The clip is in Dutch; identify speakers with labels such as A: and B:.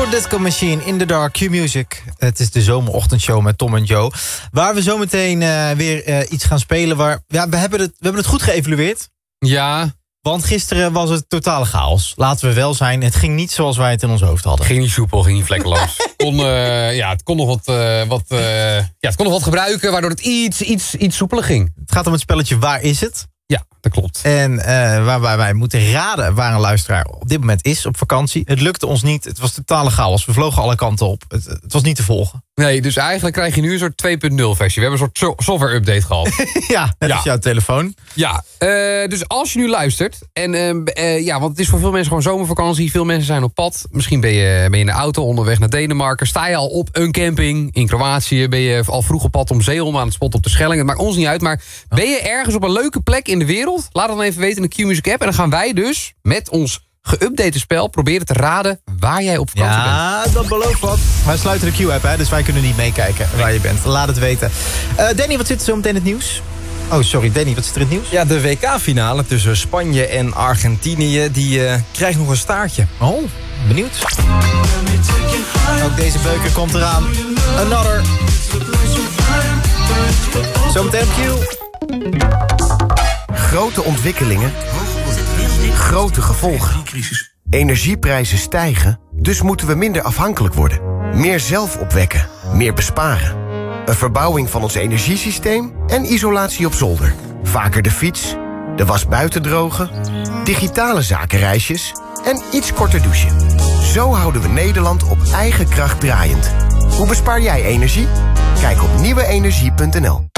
A: Electro Disco Machine in the Dark, Q-Music. Het is de zomerochtendshow met Tom en Joe. Waar we zometeen weer iets gaan spelen. We hebben het goed geëvalueerd.
B: Ja.
A: Want gisteren was het totale chaos. Laten we wel zijn, het ging niet zoals wij het in ons hoofd hadden.
B: Ging niet soepel, ging niet vlekkeloos. Het kon nog wat gebruiken, waardoor het iets soepeler ging.
A: Het gaat om het spelletje Waar is het?
B: Ja, dat klopt.
A: En waarbij wij moeten raden waar een luisteraar op dit moment is op vakantie. Het lukte ons niet, het was totale chaos. We vlogen alle kanten op. Het was niet te volgen.
B: Nee, dus eigenlijk krijg je nu een soort 2.0 versie. We hebben een soort software update gehad.
A: Ja, net als jouw telefoon.
B: Ja, dus als je nu luistert. Want het is voor veel mensen gewoon zomervakantie. Veel mensen zijn op pad. Misschien ben je in de auto onderweg naar Denemarken. Sta je al op een camping in Kroatië. Ben je al vroeg op pad om Zeeholm aan het spotten op de Schelling. Het maakt ons niet uit, maar ben je ergens op een leuke plek in de wereld? Laat het dan even weten in de Q-Music app. En dan gaan wij dus met ons geüpdate spel proberen te raden waar jij op vakantie bent.
A: Ja, dat belooft wat. Wij sluiten de Q-app, dus wij kunnen niet meekijken waar je bent. Laat het weten. Danny, wat zit er zo meteen in het nieuws? Oh, sorry, Danny, wat zit er in het nieuws?
C: Ja, de WK-finale tussen Spanje en Argentinië, die krijgt nog een staartje.
A: Oh, benieuwd. Ook deze beuker komt eraan. Another. Zometeen op Q.
D: Grote ontwikkelingen, grote gevolgen. Energieprijzen stijgen, dus moeten we minder afhankelijk worden. Meer zelf opwekken, meer besparen. Een verbouwing van ons energiesysteem en isolatie op zolder. Vaker de fiets, de was buiten drogen, digitale zakenreisjes en iets korter douchen. Zo houden we Nederland op eigen kracht draaiend. Hoe bespaar jij energie? Kijk op nieuweenergie.nl.